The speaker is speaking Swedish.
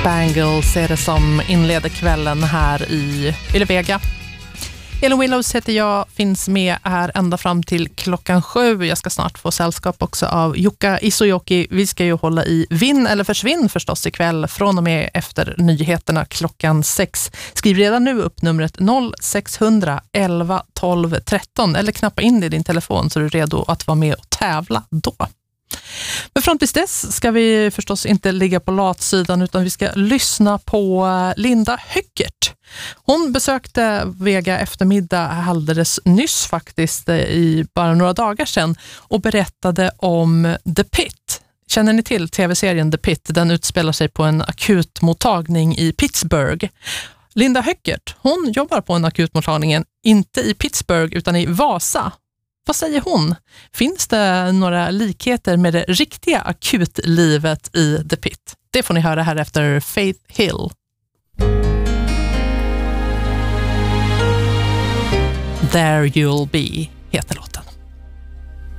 Bangles är det som inleder kvällen här i Vega. Elin Willows heter jag, finns med här ända fram till 7:00. Jag ska snart få sällskap också av Jukka Isojoki. Vi ska ju hålla i vinn eller försvinn förstås ikväll från och med efter nyheterna 6:00. Skriv redan nu upp numret 0600 11 12 13 eller knappa in det i din telefon så är du redo att vara med och tävla då. Men fram tills dess ska vi förstås inte ligga på latsidan utan vi ska lyssna på Linda Höckert. Hon besökte Vega eftermiddag alldeles nyss faktiskt i bara några dagar sedan och berättade om The Pit. Känner ni till tv-serien The Pit? Den utspelar sig på en akutmottagning i Pittsburgh. Linda Höckert, hon jobbar på en akutmottagning inte i Pittsburgh utan i Vasa. Vad säger hon? Finns det några likheter med det riktiga akutlivet i The Pit? Det får ni höra här efter Faith Hill. There You'll Be heter låten.